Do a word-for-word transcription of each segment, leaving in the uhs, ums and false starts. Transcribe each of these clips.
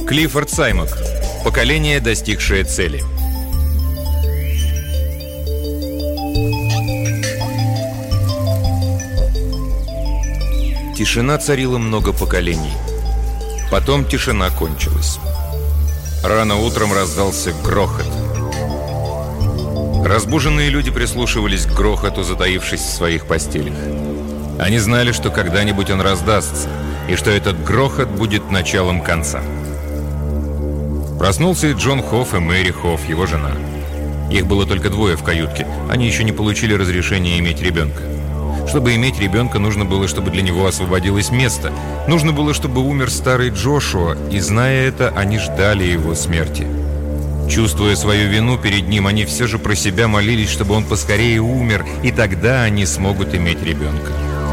Клиффорд Саймак. Поколение, достигшее цели. Тишина царила много поколений. Потом тишина кончилась. Рано утром раздался грохот. Разбуженные люди прислушивались к грохоту, затаившись в своих постелях. Они знали, что когда-нибудь он раздастся, и что этот грохот будет началом конца. Проснулся и Джон Хофф, и Мэри Хофф, его жена. Их было только двое в каютке. Они еще не получили разрешения иметь ребенка. Чтобы иметь ребенка, нужно было, чтобы для него освободилось место. Нужно было, чтобы умер старый Джошуа, и, зная это, они ждали его смерти. Чувствуя свою вину перед ним, они все же про себя молились, чтобы он поскорее умер, и тогда они смогут иметь ребенка.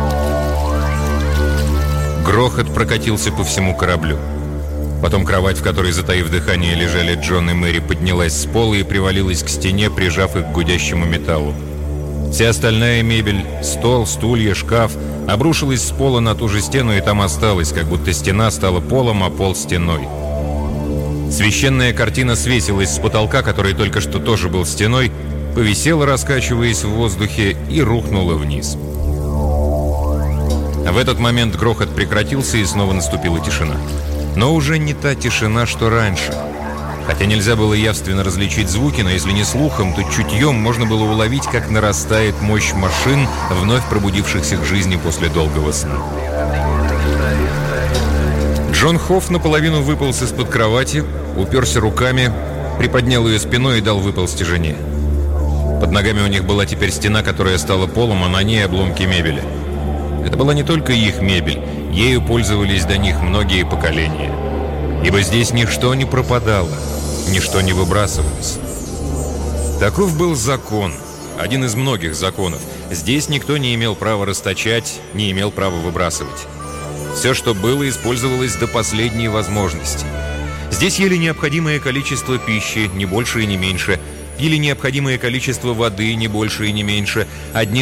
Грохот прокатился по всему кораблю. Потом кровать, в которой, затаив дыхание, лежали Джон и Мэри, поднялась с пола и привалилась к стене, прижав их к гудящему металлу. Вся остальная мебель, стол, стулья, шкаф, обрушилась с пола на ту же стену и там осталась, как будто стена стала полом, а пол стеной. Священная картина свесилась с потолка, который только что тоже был стеной, повисела, раскачиваясь в воздухе, и рухнула вниз. В этот момент грохот прекратился, и снова наступила тишина. Но уже не та тишина, что раньше. Хотя нельзя было явственно различить звуки, но если не слухом, то чутьем можно было уловить, как нарастает мощь машин, вновь пробудившихся к жизни после долгого сна. Джон Хофф наполовину выполз из-под кровати, уперся руками, приподнял ее спиной и дал выползти жене. Под ногами у них была теперь стена, которая стала полом, а на ней обломки мебели. Это была не только их мебель, ею пользовались до них многие поколения. Ибо здесь ничто не пропадало, ничто не выбрасывалось. Таков был закон, один из многих законов. Здесь никто не имел права расточать, не имел права выбрасывать. Все, что было, использовалось до последней возможности. Здесь ели необходимое количество пищи, не больше и не меньше, пили необходимое количество воды, не больше и не меньше, одним